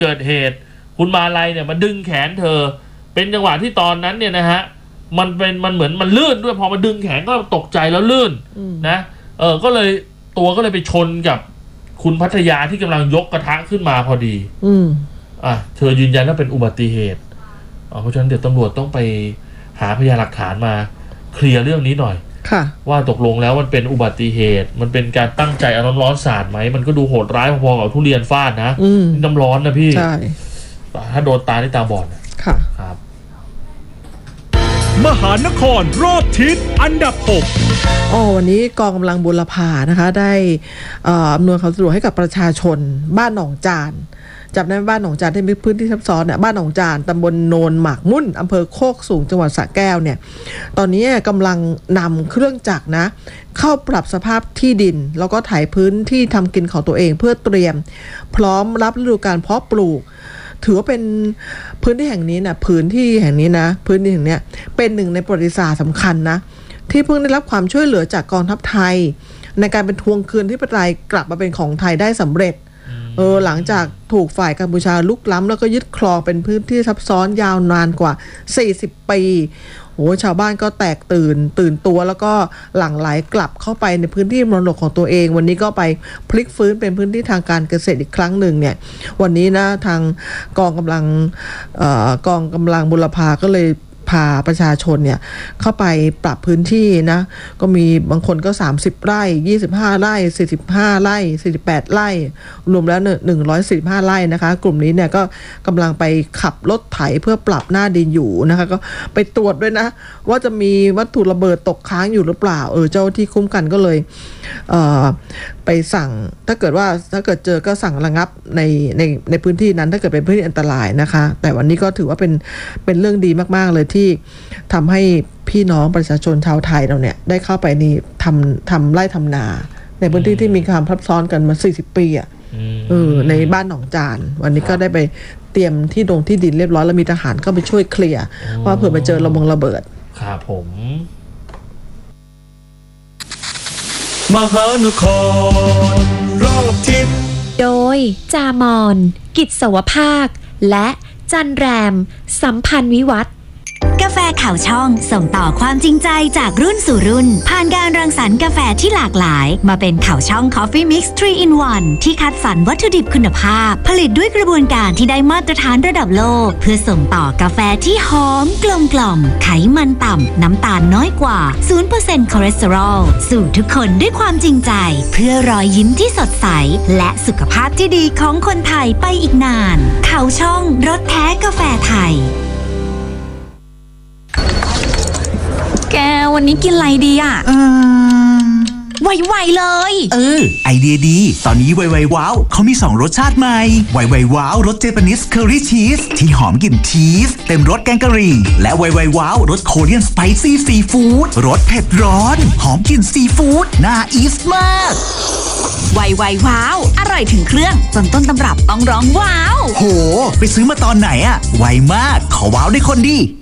เกิดเหตุคุณมาลัยเนี่ยมาดึงแขนเธอเป็นจังหวะที่ตอนนั้นเนี่ยนะฮะมันเหมือนมันลื่นด้วยพอมาดึงแขนก็ตกใจแล้วลื่นนะก็เลยไปชนกับคุณพัทยาที่กำลังยกกระทะขึ้นมาพอดีเธอยืนยันว่าเป็นอุบัติเหตุเพราะฉะนั้นเดี๋ยวตำรวจต้องไปหาพยานหลักฐานมาเคลียร์เรื่องนี้หน่อยว่าตกลงแล้วมันเป็นอุบัติเหตุมันเป็นการตั้งใจเอาน้ำร้อนสาดไหมมันก็ดูโหดร้ายพอๆกับทุเรียนฟาดนะน้ำร้อนนะพี่ใช่ถ้าโดนตาที่ตาบอดค่ะครับมหานครรอบทิศอันดับ6 วันนี้กองกำลังบุรพานะคะได้อำนวยความสะดวกให้กับประชาชนบ้านหนองจานจับได้บ้านหนองจานที่มีพื้นที่ซับซ้อนเนี่ยบ้านหนองจานตำบลโนนหมากมุ่นอำเภอโคกสูงจังหวัดสระแก้วเนี่ยตอนนี้กำลังนำเครื่องจักรนะเข้าปรับสภาพที่ดินแล้วก็ไถพื้นที่ทำกินของตัวเองเพื่อเตรียมพร้อมรับฤดูกาลเพาะปลูกถือว่าเป็นพื้นที่แห่งนี้นะพื้นที่แห่งนี้เป็นหนึ่งในประวัติศาสตร์สำคัญนะที่เพิ่งได้รับความช่วยเหลือจากกองทัพไทยในการเป็นทวงคืนที่ประเทศไทยกลับมาเป็นของไทยได้สำเร็จหลังจากถูกฝ่ายกัมพูชาลุกล้ำแล้วก็ยึดครองเป็นพื้นที่ซับซ้อนยาวนานกว่า40 ปีชาวบ้านก็แตกตื่นตัวแล้วก็หลั่งไหลกลับเข้าไปในพื้นที่มรดกของตัวเองวันนี้ก็ไปพลิกฟื้นเป็นพื้นที่ทางการเกษตรอีกครั้งหนึ่งเนี่ยวันนี้นะทางกองกำลังบุรพาก็เลยพาประชาชนเนี่ยเข้าไปปรับพื้นที่นะก็มีบางคนก็30 ไร่25 ไร่45 ไร่48 ไร่รวมแล้ว145 ไร่นะคะกลุ่มนี้เนี่ยก็กำลังไปขับรถไถเพื่อปรับหน้าดินอยู่นะคะก็ไปตรวจด้วยนะว่าจะมีวัตถุระเบิดตกค้างอยู่หรือเปล่าเจ้าที่คุ้มกันก็เลยไปสั่งถ้าเกิดเจอก็สั่งระงับในพื้นที่นั้นถ้าเกิดเป็นพื้นที่อันตรายนะคะแต่วันนี้ก็ถือว่าเป็นเรื่องดีมากๆเลยที่ทำให้พี่น้องประชาชนชาวไทยเราเนี่ยได้เข้าไปนี่ทำไร่ทำนาในพื้นที่ที่มีความซับซ้อนกันมา40 ปีในบ้านหนองจานวันนี้ก็ได้ไปเตรียมที่ดินเรียบร้อยแล้วมีทหารก็ไปช่วยเคลียร์ว่าเผื่อไปเจอระเบิดครับผมมหานครรอบทิศโดยจามอนกิจสวภาคและจันแรมสัมพันธ์วิวัฒน์กาแฟข่าวช่องส่งต่อความจริงใจจากรุ่นสู่รุ่นผ่านการรังสรรค์กาแฟที่หลากหลายมาเป็นข่าวช่อง Coffee Mix 3 in 1 ที่คัดสรรวัตถุดิบคุณภาพผลิตด้วยกระบวนการที่ได้มาตรฐานระดับโลกเพื่อส่งต่อกาแฟที่หอมกลมกล่อมไขมันต่ำน้ำตาลน้อยกว่า 0% คอเลสเตอรอลสู่ทุกคนด้วยความจริงใจเพื่อรอยยิ้มที่สดใสและสุขภาพที่ดีของคนไทยไปอีกนานข่าวช่องรสแท้กาแฟไทยแกวันนี้กินอะไรดีอ่ะไวๆเลยไอเดียดีตอนนี้ไวๆว้าวเขามี2รสชาติใหม่ไวๆว้าวรสเจแปนิสเคอรี่ชีสที่หอมกลิ่นชีสเต็มรสแกงกะหรี่และไวๆว้าวรสโคเรียนสไปซี่ซีฟู้ดรสเผ็ดร้อนหอมกลิ่นซีฟู้ดน่าอีสมากไวๆว้าวอร่อยถึงเครื่องจนต้นตำรับต้องร้องว้าวโหไปซื้อมาตอนไหนอะไวมากขอว้าวได้คนดี